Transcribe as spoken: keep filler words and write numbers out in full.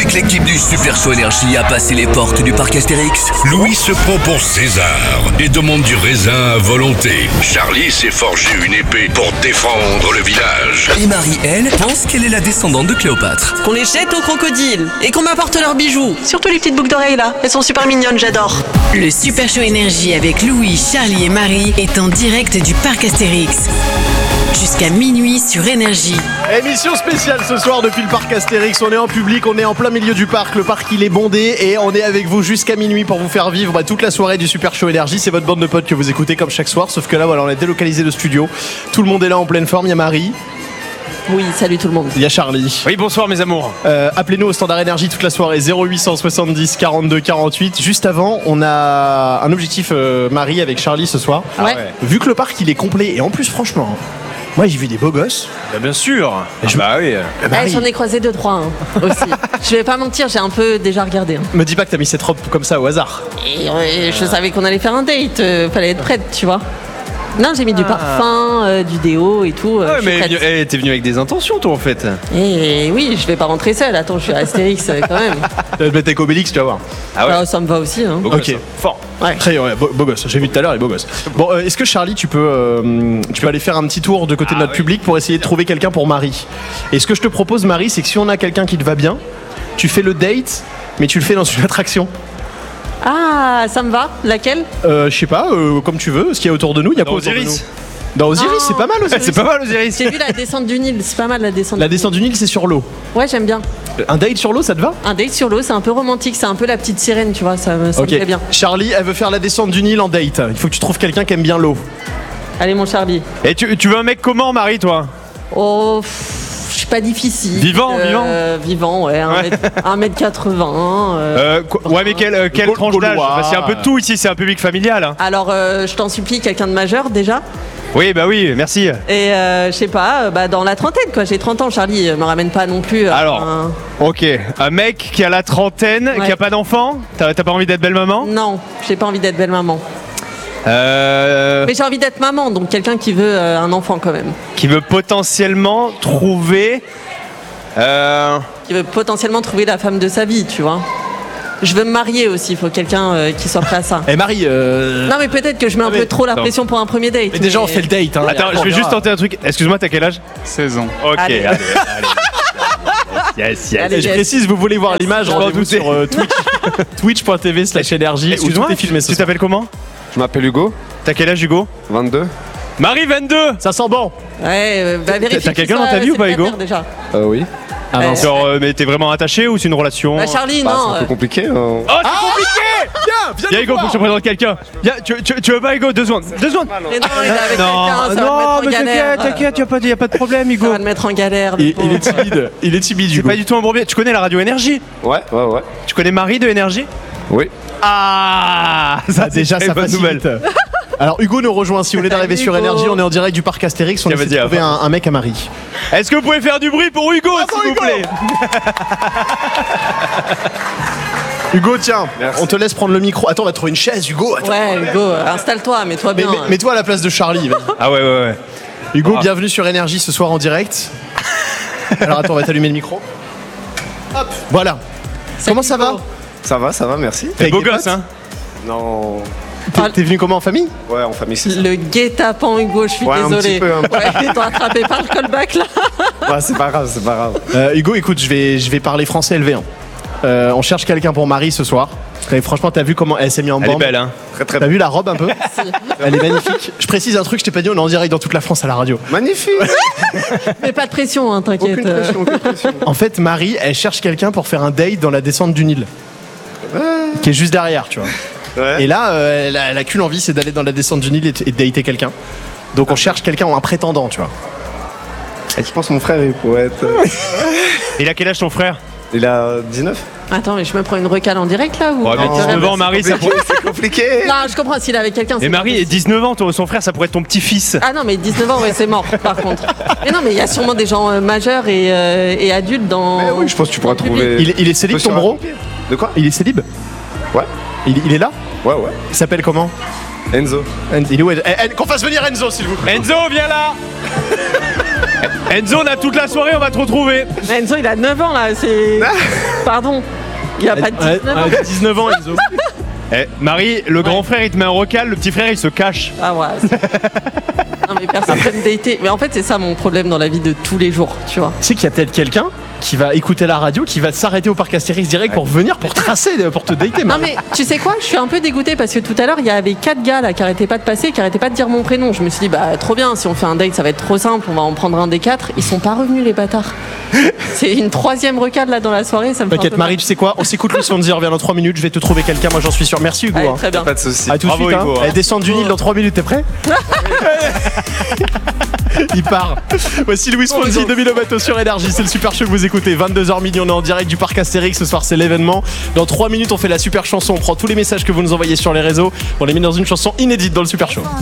Avec l'équipe du Super Show Énergie à passer les portes du parc Astérix. Louis se prend pour César et demande du raisin à volonté. Charlie s'est forgé une épée pour défendre le village. Et Marie, elle, pense qu'elle est la descendante de Cléopâtre. Qu'on les jette aux crocodiles et qu'on m'apporte leurs bijoux. Surtout les petites boucles d'oreilles là, elles sont super mignonnes, j'adore. Le Super Show Énergie avec Louis, Charlie et Marie est en direct du parc Astérix. Jusqu'à minuit sur Énergie. Émission spéciale ce soir depuis le parc Astérix. On est en public, on est en plein milieu du parc. Le parc il est bondé et on est avec vous jusqu'à minuit pour vous faire vivre bah, toute la soirée du Super Show Énergie. C'est votre bande de potes que vous écoutez comme chaque soir. Sauf que là voilà, on a délocalisé le studio. Tout le monde est là en pleine forme. Il y a Marie. Oui, salut tout le monde. Il y a Charlie. Oui, bonsoir mes amours. Euh, appelez-nous au standard énergie toute la soirée zéro huit cent soixante-dix quarante-deux quarante-huit. Juste avant, on a un objectif euh, Marie avec Charlie ce soir. Ouais. Ah ouais. Vu que le parc il est complet et en plus franchement, moi j'ai vu des beaux gosses. Bah, bien sûr. Ah, je- Bah oui. Euh, Eh, Marie, J'en ai croisé deux trois hein, aussi. Je vais pas mentir, j'ai un peu déjà regardé. Hein. me dis pas que t'as mis cette robe comme ça au hasard. Et euh, je savais qu'on allait faire un date, euh, fallait être prête, tu vois. Non, j'ai mis du parfum, euh, du déo et tout. euh, Ouais, je suis mais prête. eh, t'es venu avec des intentions toi en fait. Et oui, je vais pas rentrer seule. Attends, je suis à Astérix euh, quand même. Tu vas te mettre avec Obélix, tu vas voir. Ah ouais. Ah, ça me va aussi. Hein. Beau Ok. gosse, hein. Fort. Ouais. Très ouais, beau, beau gosse. J'ai vu tout à l'heure, il est beau gosse. Bon, euh, est-ce que Charlie, tu peux, euh, tu peux aller faire un petit tour de côté de Ah notre oui. public pour essayer de trouver quelqu'un pour Marie. Et ce que je te propose, Marie, c'est que si on a quelqu'un qui te va bien, tu fais le date, mais tu le fais dans une attraction. Ah, ça me va. Laquelle? Euh, je sais pas, euh, comme tu veux. Ce qu'il y a autour de nous, il y a Dans quoi autour de Osiris. nous Dans Osiris, Non. c'est pas mal Osiris. C'est pas mal Osiris. J'ai vu la descente du Nil. C'est pas mal la descente. La descente du Nil, c'est sur l'eau. Ouais, j'aime bien. Un date sur l'eau, ça te va Un date sur l'eau, c'est un peu romantique. C'est un peu la petite sirène, tu vois. Ça, me- ça Ok. me plaît bien. Charlie, elle veut faire la descente du Nil en date. Il faut que tu trouves quelqu'un qui aime bien l'eau. Allez, mon Charlie. Et tu, tu veux un mec comment Marie toi? Oh, pff, je suis pas difficile. Vivant, vivant Vivant, ouais. Ouais. un mètre quatre-vingts. euh. Euh, quoi- ouais mais quelle, euh, quelle Gaul- tranche d'âge? Gaulois. Parce qu'il y a un peu de tout ici, c'est un public familial. Hein. Alors, euh, je t'en supplie, quelqu'un de majeur déjà. Oui bah oui, merci. Et euh, je sais pas, euh, bah, dans la trentaine, quoi. J'ai trente ans, Charlie. euh, Me ramène pas non plus. euh, Alors. un- Ok, un mec qui a la trentaine, Ouais. qui a pas d'enfant. T'as t'as pas envie d'être belle maman? Non, j'ai pas envie d'être belle maman. Euh, Mais j'ai envie d'être maman, donc quelqu'un qui veut euh, un enfant quand même. qui veut potentiellement trouver. Euh, Qui veut potentiellement trouver la femme de sa vie, tu vois. Je veux me marier aussi, il faut quelqu'un euh, qui soit prêt à ça. Eh Marie, euh... Non mais peut-être que je mets un mais- peu trop la attends. pression pour un premier date. mais déjà on fait le date. Hein. Attends, Après, je on vais juste verra. tenter un truc. Excuse-moi, t'as quel âge? seize ans. Ok, Allez. allez, allez. Yes, yes. Allez. Et je précise, vous voulez voir l'image, Je m'en rendez-vous doutais. sur euh, Twitch, twitch.tv slash énergie où tout Excuse-moi, est filmé ce tu soir. t'appelles comment? Je m'appelle Hugo, T'as quel âge, Hugo? vingt-deux. Marie, vingt-deux. Ça sent bon. Ouais, euh, bah vérifie. t'as qu'il quelqu'un soit dans ta vie ou pas, célibataire, Hugo déjà. Euh, oui. Ah, Ouais. mince. Genre, euh, mais t'es vraiment attaché ou c'est une relation? Bah Charlie, Bah, non. c'est un peu euh, compliqué. hein. Oh, c'est compliqué! Viens, viens Viens, nous Hugo, faut voir. que je te présente quelqu'un. Viens, tu, tu, tu veux pas, Hugo? Deux secondes. Deux secondes. mais non, il est avec quelqu'un, ça Non, va le mettre non, en mais galère. t'inquiète, t'inquiète, y'a pas, de- y a pas de problème, Ça Hugo. va le mettre en galère. le Il, il pauvre. est timide, il est timide C'est Hugo. pas du tout un bourbier. Tu connais la radio Énergie? Ouais, ouais, ouais. Tu connais Marie de Énergie? Oui. Ah, ça Ah, déjà c'est ça une bonne facilite. nouvelle. Alors Hugo nous rejoint, si vous voulez d'arriver sur Hugo. énergie, on est en direct du parc Astérix, on Tiens, essaie de vas-y, trouver avant. un, un mec à Marie. Est-ce que vous pouvez faire du bruit pour Hugo, s'il vous Hugo plaît? Hugo tiens, Merci. on te laisse prendre le micro. Attends, on va trouver une chaise Hugo. Attends. Ouais, Hugo, euh, installe-toi, mets-toi Mais- bien. mais- Mets-toi à la place de Charlie. vas-y. Ah ouais, ouais, ouais. Hugo, Ah. bienvenue sur énergie ce soir en direct. Alors attends, on va t'allumer le micro. Hop, voilà. Comment ça va? Hugo. Ça va, ça va, merci. T'es T'es avec beau des gosse, potes hein? Non. T'es- T'es venu comment, en famille? Ouais, en famille, c'est ça. Le guet-apens, Hugo, je suis Ouais, un désolée. petit peu, un petit Ouais, ils t'ont attrapé par le callback là. Ouais, c'est pas grave, c'est pas grave. Euh, Hugo, écoute, je vais, je vais parler français L V un. Euh, on cherche quelqu'un pour Marie ce soir. Et franchement, t'as vu comment elle s'est mise en Elle est bande? belle, hein? Très, très T'as bien. vu la robe un peu? Elle est magnifique. Je précise un truc, je t'ai pas dit, on est en direct dans toute la France à la radio. Magnifique. Mais pas de pression, hein, t'inquiète. Aucune pression, aucune pression. En fait, Marie, elle cherche quelqu'un pour faire un date dans la descente du Nil. Qui est juste derrière, tu vois. Ouais. Et là, euh, elle, a, elle a qu'une envie, c'est d'aller dans la descente du Nil et, et de dater quelqu'un. Donc on cherche quelqu'un ou un prétendant, tu vois. Et je pense que mon frère, il pourrait être. euh, Il a quel âge ton frère? Il a dix-neuf. Attends, mais je me prends une recale en direct là ou Ouais, mais Tu dix-neuf rêves ans, Marie, ça pourrait. C'est compliqué. Non, je comprends s'il est avec quelqu'un. Et c'est Marie, pas possible. dix-neuf ans, ton- son frère, ça pourrait être ton petit-fils. Ah non, mais dix-neuf ans, ouais, c'est mort par contre. Mais non, mais il y a sûrement des gens euh, majeurs et, euh, et adultes dans. Mais oui, je pense que tu pourras dans le public. trouver. Il, est- il est célib, ton bro? De quoi? Il est célib? Ouais. Il, il est là? Ouais, ouais. Il s'appelle comment? Enzo. En- il est où? Eh, eh, Qu'on fasse venir Enzo, s'il vous plaît. Enzo, viens là! Enzo, on a toute la soirée, on va te retrouver. Mais Enzo, il a neuf ans là, c'est. Pardon. Il a pas de Ouais, dix-neuf ans. ouais, dix-neuf ans, Enzo. Eh, Marie, le grand frère, il te met un recal, le petit frère, il se cache. Ah ouais. c'est- Non mais personne peut me dater. Mais en fait, c'est ça mon problème dans la vie de tous les jours, tu vois. Tu sais qu'il y a peut-être quelqu'un qui va écouter la radio, qui va s'arrêter au parc Astérix direct pour venir, pour tracer, pour te dater. Non Marie. mais tu sais quoi, je suis un peu dégoûtée parce que tout à l'heure il y avait quatre gars là qui arrêtaient pas de passer, qui arrêtaient pas de dire mon prénom. Je me suis dit bah trop bien, si on fait un date ça va être trop simple, on va en prendre un des quatre. Ils sont pas revenus les bâtards. C'est une troisième recade là dans la soirée, ça me fait un T'inquiète peu Marie, mal. tu sais quoi, on s'écoute le son de dire, reviens dans trois minutes, je vais te trouver quelqu'un, moi j'en suis sûr. Merci Hugo. Allez, hein. très bien. Pas de soucis. À tout de Bravo, suite. Hein. Hugo, hein. Allez, descends du Nil dans trois minutes, t'es prêt? Il part. Voici Louis Fonsi, Demi Lovato sur Énergie. C'est le super show que vous écoutez. vingt-deux heures minuit, on est en direct du parc Astérix. Ce soir, c'est l'événement. Dans trois minutes, on fait la super chanson. On prend tous les messages que vous nous envoyez sur les réseaux. On les met dans une chanson inédite dans le super show.